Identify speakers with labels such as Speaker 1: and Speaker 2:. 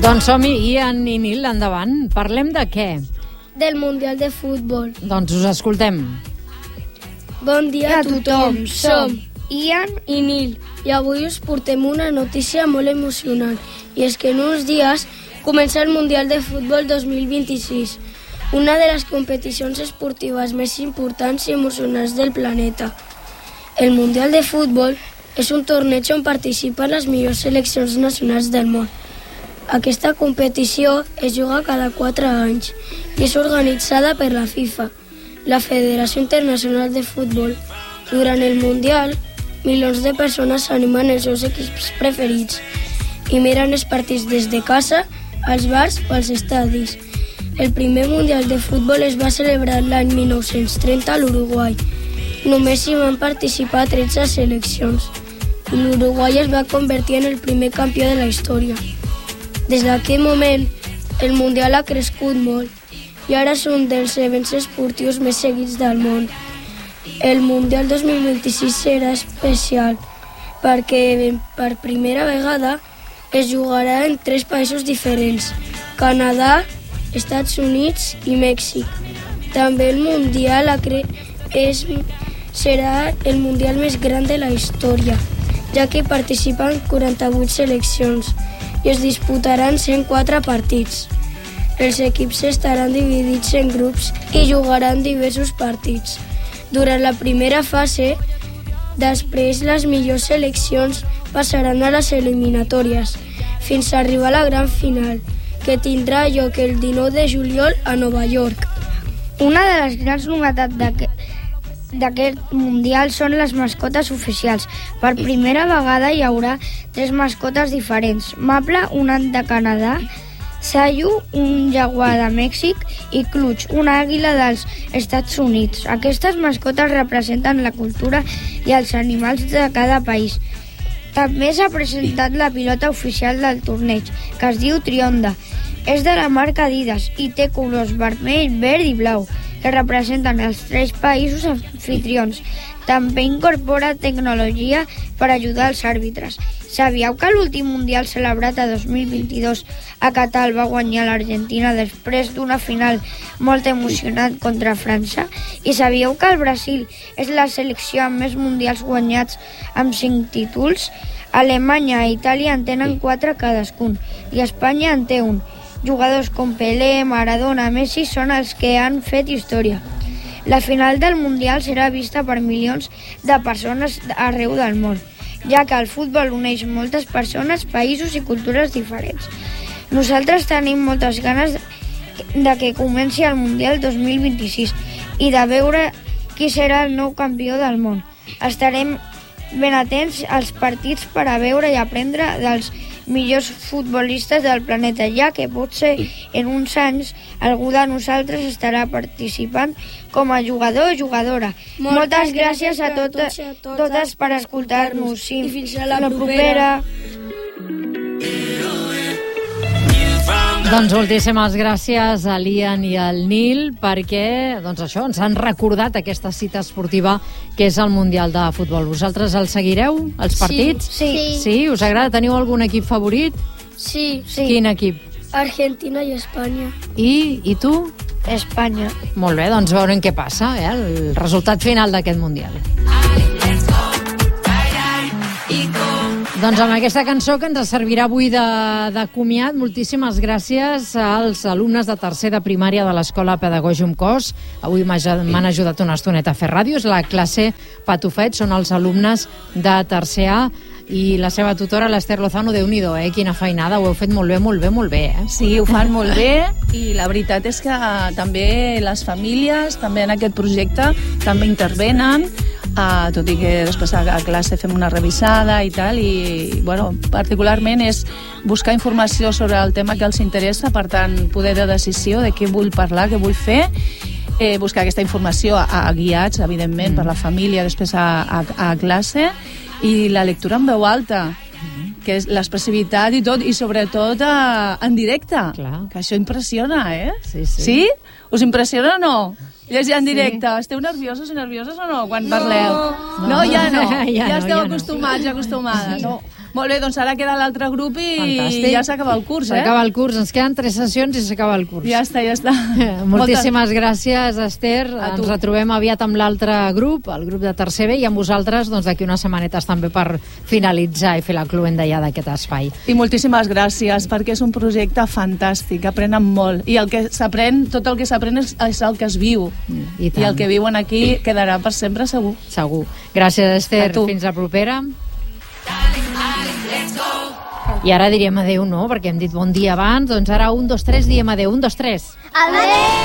Speaker 1: Doncs som-hi, Ian i Nil, endavant. Parlem de què?
Speaker 2: Del Mundial de Futbol.
Speaker 1: Doncs us escoltem.
Speaker 2: Bon dia a tothom. Som Ian i Nil i avui us portem una notícia molt emocionant. I és que en uns dies comença el Mundial de Futbol 2026, una de les competicions esportives més importants i emocionants del planeta. El Mundial de Futbol és un torneig on participen les millors seleccions nacionals del món. Aquesta competició es juga cada 4 anys i és organitzada per la FIFA, la Federació Internacional de Futbol. Durant el Mundial, milions de persones s'animen els seus equips preferits i miren els partits des de casa, als bars o als estadis. El primer Mundial de Futbol es va celebrar l'any 1930 a l'Uruguai. Només hi van participar 13 seleccions i l'Uruguai es va convertir en el primer campió de la història. Des d'aquell moment, el Mundial ha crescut molt i ara és un dels events esportius més seguits del món. El Mundial 2026 serà especial perquè per primera vegada es jugarà en 3 països diferents: Canadà, Estats Units i Mèxic. També el Mundial serà el Mundial més gran de la història, ja que participen 48 seleccions i es disputaran 104 partits. Els equips estaran dividits en grups i jugaran diversos partits. Durant la primera fase, després les millors seleccions passaran a les eliminatòries, fins a arribar a la gran final, que tindrà lloc el 19 de juliol a Nova York.
Speaker 3: Una de les grans novetats d'aquest Mundial són les mascotes oficials. Per primera vegada hi haurà 3 mascotes diferents: Maple, un ant de Canadà, Sayu, un jaguar de Mèxic, i Clutch, una àguila dels Estats Units. Aquestes mascotes representen la cultura i els animals de cada país. També s'ha presentat la pilota oficial del torneig, que es diu Trionda. És de la marca Adidas i té colors vermell, verd i blau, que representen els 3 països anfitrions. També incorpora tecnologia per ajudar els àrbitres. Sabíeu que l'últim Mundial celebrat a 2022 a Qatar va guanyar l'Argentina després d'una final molt emocionant contra França? I sabíeu que el Brasil és la selecció amb més Mundials guanyats amb 5 títols? Alemanya i Itàlia en tenen 4 cadascun i Espanya en té 1. Jugadors com Pelé, Maradona, Messi són els que han fet història. La final del Mundial serà vista per milions de persones arreu del món, ja que el futbol uneix moltes persones, països i cultures diferents. Nosaltres tenim moltes ganes de que comenci el Mundial 2026 i de veure qui serà el nou campió del món. Estarem ben atents als partits per a veure i aprendre dels millors futbolistes del planeta, ja que potser en uns anys algú de nosaltres estarà participant com a jugador o jugadora. Moltes gràcies a totes per escoltar-nos i fins a la propera.
Speaker 1: Doncs moltíssimes gràcies a l'Ian i al Nil perquè això ens han recordat aquesta cita esportiva que és el Mundial de Futbol. Vosaltres el seguireu, els partits?
Speaker 2: Sí.
Speaker 1: Us agrada? Teniu algun equip favorit?
Speaker 2: Sí.
Speaker 1: Quin equip?
Speaker 2: Argentina i Espanya.
Speaker 1: I tu?
Speaker 3: Espanya.
Speaker 1: Molt bé, doncs veurem què passa, el resultat final d'aquest Mundial. Doncs amb aquesta cançó que ens servirà avui de comiat, moltíssimes gràcies als alumnes de tercer de primària de l'Escola Pedagògium Cos. Avui m'han ajudat una estoneta a fer ràdio. És la classe Patufet, són els alumnes de tercer A i la seva tutora, l'Ester Lozano. Déu-n'hi-do, quina feinada, ho heu fet molt bé,
Speaker 4: Sí, ho fan molt bé i la veritat és que també les famílies, també en aquest projecte, també intervenen, tot i que després a classe fem una revisada i tal, i particularment és buscar informació sobre el tema que els interessa, per tant, poder de decisió de què vull parlar, què vull fer, buscar aquesta informació guiats, evidentment, per la família, després a classe, i la lectura en veu alta, que és l'expressivitat i tot, i sobretot en directe.
Speaker 1: Clar.
Speaker 4: Que això impressiona,
Speaker 1: Sí.
Speaker 4: Sí? Us impressiona o no? Llegir en directe. Esteu nerviosos i nervioses o no quan parleu? No, ja no. Ja esteu acostumats i acostumades. Molt bé, doncs ara queda l'altre grup i
Speaker 1: Fantàstic.
Speaker 4: ja s'acaba el curs,
Speaker 1: S'acaba el curs, ens queden 3 sessions i s'acaba el curs.
Speaker 4: Ja està.
Speaker 1: Moltíssimes gràcies, Esther.
Speaker 4: A tu.
Speaker 1: Ens retrobem aviat amb l'altre grup, el grup de tercer B, i amb vosaltres doncs, d'aquí unes setmanetes també per finalitzar i fer la cluenda ja d'aquest espai.
Speaker 4: I moltíssimes gràcies, perquè és un projecte fantàstic, aprenen molt. I el que s'aprèn, tot el que s'aprèn és el que es viu.
Speaker 1: I tant.
Speaker 4: I el que viuen aquí quedarà per sempre, segur.
Speaker 1: Segur. Gràcies, Esther.
Speaker 4: A tu.
Speaker 1: Fins la propera. I ara diríem adeu, no? Perquè hem dit bon dia abans. Doncs ara 1, 2, 3, diem adeu. 1, 2, 3.
Speaker 3: Adéu!